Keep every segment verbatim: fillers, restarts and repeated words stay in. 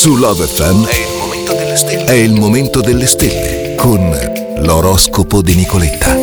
Su Love F M è il momento delle stelle. È il momento delle stelle con l'oroscopo di Nicoletta.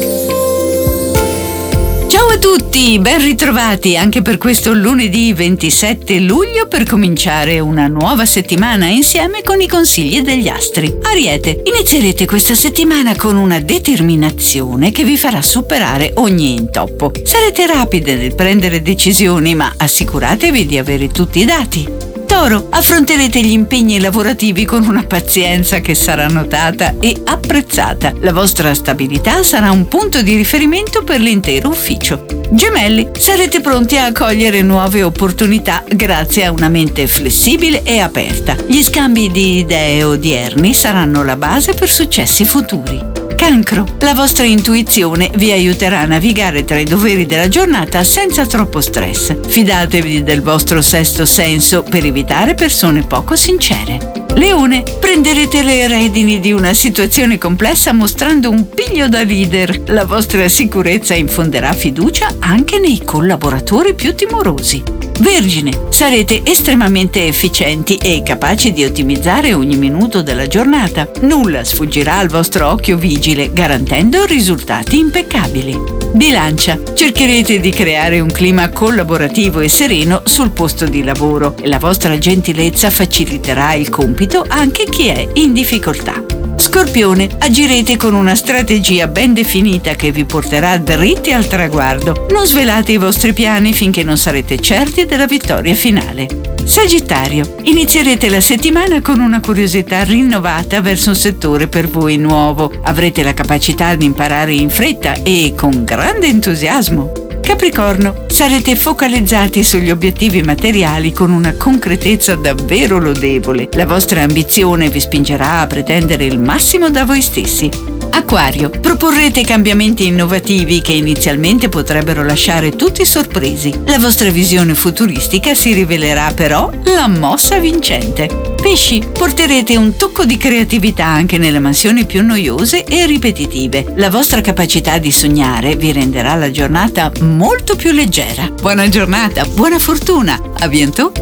Ciao a tutti, ben ritrovati anche per questo lunedì ventisette luglio per cominciare una nuova settimana insieme con i consigli degli astri. Ariete, inizierete questa settimana con una determinazione che vi farà superare ogni intoppo. Sarete rapide nel prendere decisioni, ma assicuratevi di avere tutti i dati. Toro, affronterete gli impegni lavorativi con una pazienza che sarà notata e apprezzata. La vostra stabilità sarà un punto di riferimento per l'intero ufficio. Gemelli, sarete pronti a cogliere nuove opportunità grazie a una mente flessibile e aperta. Gli scambi di idee odierni saranno la base per successi futuri. Cancro, la vostra intuizione vi aiuterà a navigare tra i doveri della giornata senza troppo stress. Fidatevi del vostro sesto senso per evitare persone poco sincere. Leone, prenderete le redini di una situazione complessa mostrando un piglio da leader. La vostra sicurezza infonderà fiducia anche nei collaboratori più timorosi. Vergine, sarete estremamente efficienti e capaci di ottimizzare ogni minuto della giornata. Nulla sfuggirà al vostro occhio vigile, garantendo risultati impeccabili. Bilancia, cercherete di creare un clima collaborativo e sereno sul posto di lavoro e la vostra gentilezza faciliterà il compito anche chi è in difficoltà. Scorpione, agirete con una strategia ben definita che vi porterà dritti al traguardo. Non svelate i vostri piani finché non sarete certi della vittoria finale. Sagittario, inizierete la settimana con una curiosità rinnovata verso un settore per voi nuovo. Avrete la capacità di imparare in fretta e con grande entusiasmo. Capricorno, sarete focalizzati sugli obiettivi materiali con una concretezza davvero lodevole. La vostra ambizione vi spingerà a pretendere il massimo da voi stessi. Acquario, proporrete cambiamenti innovativi che inizialmente potrebbero lasciare tutti sorpresi. La vostra visione futuristica si rivelerà però la mossa vincente. Pesci, porterete un tocco di creatività anche nelle mansioni più noiose e ripetitive. La vostra capacità di sognare vi renderà la giornata molto più leggera. Buona giornata, buona fortuna, a bientôt!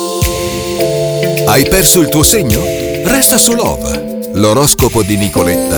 Hai perso il tuo segno? Resta su Love, l'oroscopo di Nicoletta,